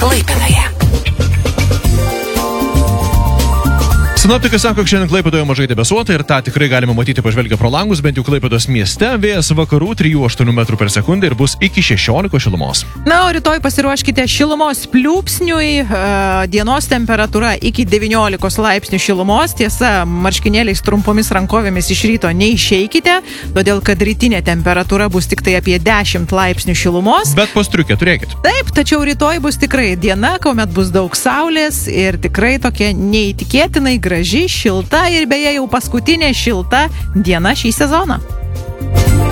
Klaipėdoje. Sinoptikai sako, kad šiandien Klaipėdoje mažai debesuota ir tą tikrai galima matyti pažvelgę pro langus, bent jau Klaipėdos mieste. Vėjas vakarų 3-8 metrų per sekundę ir bus iki 16 šilumos. Na, o rytoj pasiruoškite šilumos pliūpsniui, dienos temperatūra iki 19 laipsnių šilumos. Tiesa, marškinėliais trumpomis rankovėmis iš ryto neišeikite, todėl kad rytinė temperatūra bus tik tai apie 10 laipsnių šilumos. Bet po striukę turėkit. Taip, tačiau rytoj bus tikrai diena, kuomet bus daug saulės ir tikrai tokia neįtikėtinai graži, šilta ir beje jau paskutinė šilta diena šį sezoną.